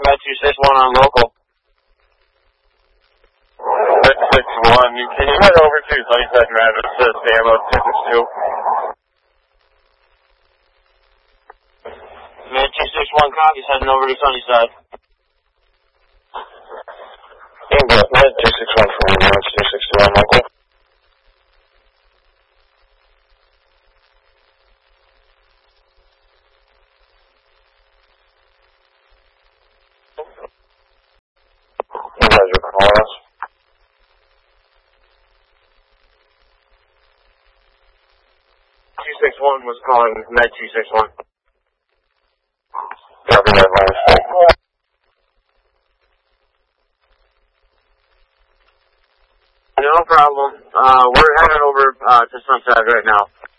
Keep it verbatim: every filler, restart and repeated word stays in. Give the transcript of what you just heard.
Med two six one on local. Med six one, can you head over to Sunnyside Travis to Sammo two six two? Med two six one copy, heading over to Sunnyside. Med two six one from Med two six two on local. You guys are calling us? two six one was calling Med two six one. Copy that line. No problem. Uh, we're heading over uh, to Sunnyside right now.